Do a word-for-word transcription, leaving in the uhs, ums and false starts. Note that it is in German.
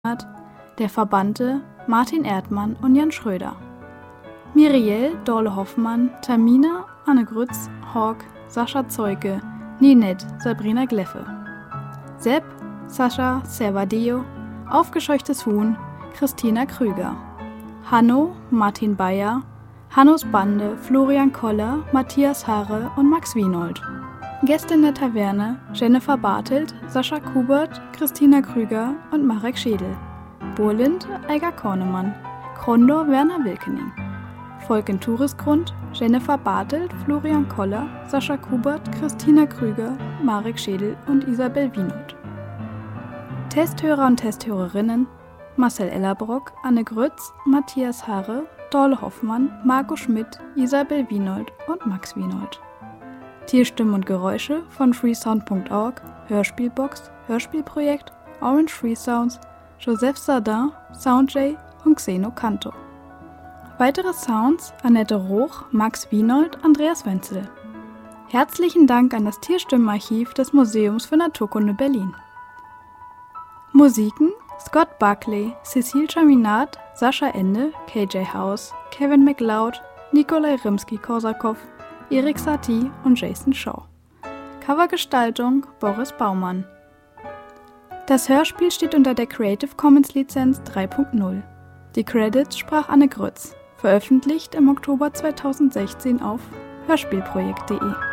Der Verbannte Martin Erdmann und Jan Schröder. Miriel Dorle Hoffmann, Tamina Anne Grütz, Hawk Sascha Zeuke, Ninette Sabrina Gleffe. Sepp Sascha Servadeo, Aufgescheuchtes Huhn Christina Krüger. Hanno Martin Bayer, Hannos Bande Florian Koller, Matthias Haare und Max Wienold. Gäste in der Taverne Jennifer Bartelt, Sascha Kubert, Christina Krüger und Marek Schädel. Burlind Eiger Kornemann, Krondor Werner Wilkening. Volk in Tourisgrund Jennifer Bartelt, Florian Koller, Sascha Kubert, Christina Krüger, Marek Schädel und Isabel Wienold. Testhörer und Testhörerinnen Marcel Ellerbrock, Anne Grütz, Matthias Haare, Dorle Hoffmann, Marco Schmidt, Isabel Wienold und Max Wienold. Tierstimmen und Geräusche von freesound punkt org, Hörspielbox, Hörspielprojekt, Orange Free Sounds, Joseph Sardin, Soundjay und Xeno Canto. Weitere Sounds Annette Roch, Max Wienold, Andreas Wenzel. Herzlichen Dank an das Tierstimmenarchiv des Museums für Naturkunde Berlin. Musiken Scott Buckley, Cecile Chaminade, Sascha Ende, K J House, Kevin MacLeod, Nikolai Rimsky-Korsakow, Erik Satie und Jason Shaw. Covergestaltung Boris Baumann. Das Hörspiel steht unter der Creative Commons Lizenz drei Punkt null. Die Credits sprach Anne Grütz, veröffentlicht im Oktober zweitausendsechzehn auf hörspielprojekt punkt de.